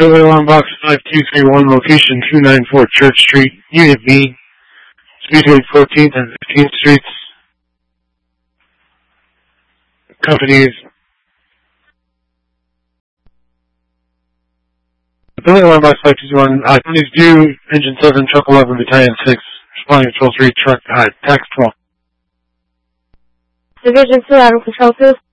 Building Alarm Box 5231, location 294 Church Street, Unit B, between 14th and 15th Streets. Companies. Building Alarm Box 5231, companies due, Engine 7, Truck 11, Battalion 6, responding Control 3, Truck, Tax 12. Division 2, Adam Control 2.